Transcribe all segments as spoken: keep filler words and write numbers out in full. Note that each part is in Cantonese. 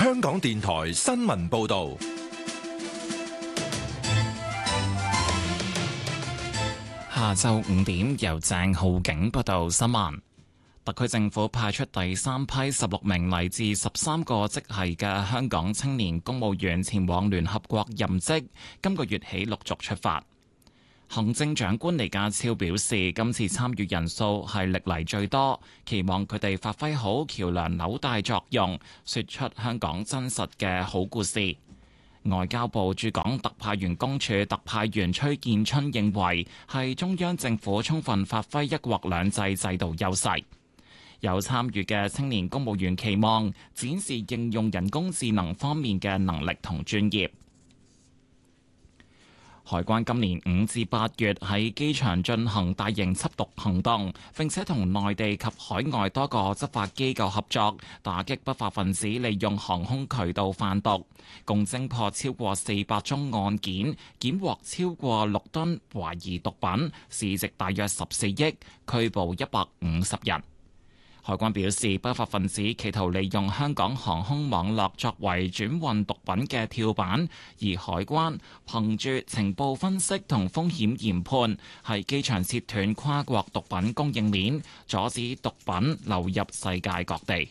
香港電台新聞報道。 下晝五點，由鄭浩景報道新聞。特區政府派出第三批十六名嚟自十三個職系嘅香港青年公務員前往聯合國任職，今個月起陸續出發。行政長官李家超表示，今次參與人數係歷嚟最多，期望佢哋發揮好橋梁紐帶作用，說出香港真實嘅好故事。外交部駐港特派員公署特派員崔建春認為，係中央政府充分發揮一國兩制制度優勢。有參與嘅青年公務員期望展示應用人工智能方面嘅能力同專業。海關今年五至八月喺機場進行大型緝毒行動，並且同內地及海外多個執法機構合作，打擊不法分子利用航空渠道販毒，共偵破超過四百宗案件，檢獲超過六噸懷疑毒品，市值大約十四億，拘捕一百五十人。海關表示，不法分子企圖利用香港航空網絡作為轉運毒品嘅跳板，而海關憑住情報分析同風險研判，喺機場切斷跨國毒品供應鏈，阻止毒品流入世界各地。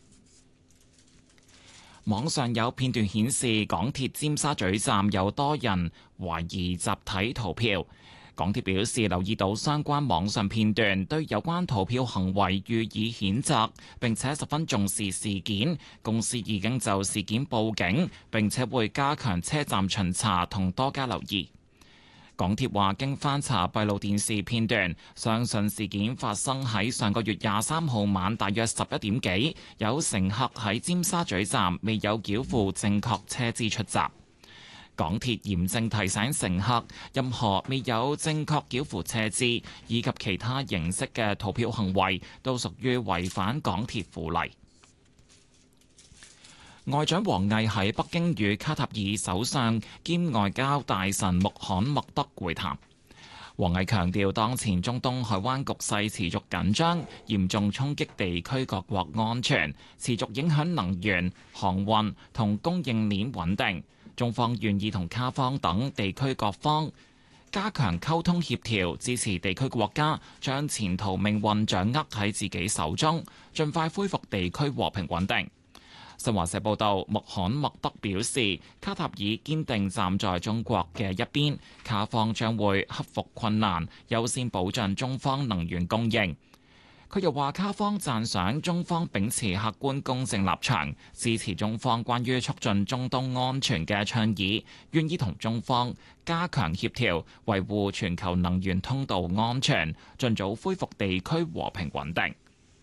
網上有片段顯示，港鐵尖沙咀站有多人懷疑集體逃票。港鐵表示留意到相關網上片段，對有關逃票行為予以譴責，並且十分重視事件。公司已經就事件報警，並且會加強車站巡查同多加留意。港鐵話經翻查閉路電視片段，相信事件發生喺上個月廿三號晚大約十一點幾，有乘客喺尖沙咀站未有繳付正確車資出閘。港鐵嚴正提醒乘客，任何未有正確繳付車資以及其他形式嘅逃票行為，都屬於違反港鐵附例。外長王毅喺北京與卡塔爾首相兼外交大臣穆罕默德會談。王毅強調，當前中東海灣局勢持續緊張，嚴重衝擊地區各國安全，持續影響能源、航運同供應鏈穩定。中方願意同卡方等地區各方加強溝通協調，支持地區國家將前途命運掌握喺自己手中，盡快恢復地區和平穩定。新華社報道，穆罕默德表示，卡塔爾堅定站在中國嘅一邊，卡方將會克服困難，優先保障中方能源供應。佢又話，卡方讚賞中方秉持客觀公正立場，支持中方關於促進中東安全嘅倡議，願意同中方加強協調，維護全球能源通道安全，盡早恢復地區和平穩定。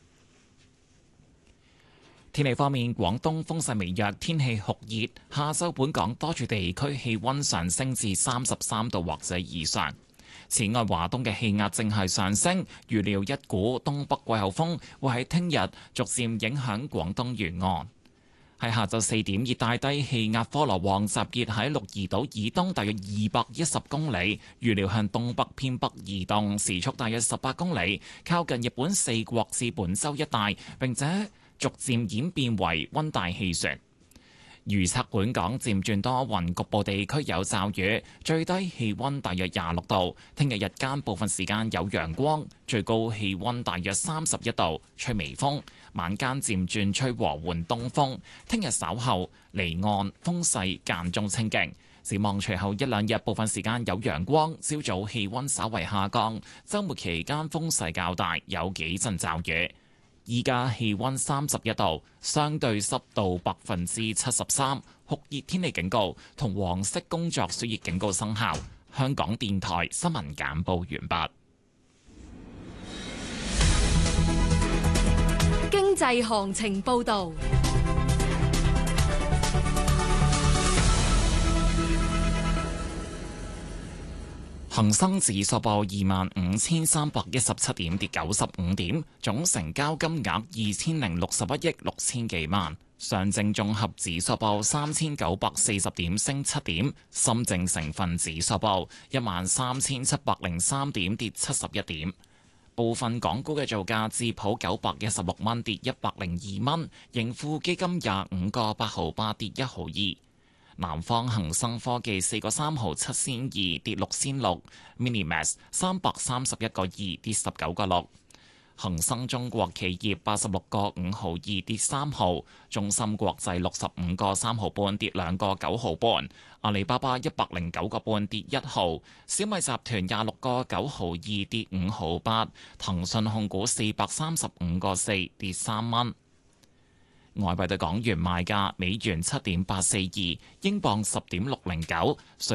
天氣方面，廣東風勢微弱，天氣酷熱，下晝本港多處地區氣溫上升至三十三度或者以上。此外，華東嘅氣壓正係上升，預料一股東北季候風會喺聽日逐漸影響廣東沿岸。喺下晝四點，熱帶低氣壓科羅旺集結喺鹿兒島以東大約二百一十公里，預料向東北偏北移動，時速大約十八公里，靠近日本四國至本州一帶，並且逐漸演變為溫帶氣旋。預測本港漸轉多雲，局部地區有驟雨，最低氣溫大約廿六度。聽日日間部分時間有陽光，最高氣溫大約三十一度，吹微風。晚間漸轉吹和緩東風。聽日稍後離岸風勢間中清勁。展望隨後一兩日部分時間有陽光，朝早氣溫稍為下降。週末期間風勢較大，有幾陣驟雨。依家氣溫三十一度，相對濕度百分之七十三，酷熱天氣警告同黃色工作暑熱警告生效。香港電台新聞簡報完畢。 經濟行情報道。 恒生指數報二萬五千三百一十七點，跌九十五點，總成交金額二千零六十一億六千幾萬。上證綜合指數報三千九百四十點，升七點。深證成分指數報一萬三千七百零三點，跌七十一點。 部分港股嘅造價，智普九百一十六蚊跌一百零二蚊，盈富基金廿五個八毫八跌一毫二，南方恒生科技四個三毫七仙二跌六仙六 ，Minimax 三百三十一個二跌十九個六。恒生中國企業八十六個五毫二跌三毫，中芯國際六十五個三毫半跌兩個九毫半，阿里巴巴一百零九個半跌一毫，小米集團廿六個九毫二跌五毫八，騰訊控股四百三十五個四跌三蚊。外幣對港元賣價：美元七點八四二，英鎊十點六零九。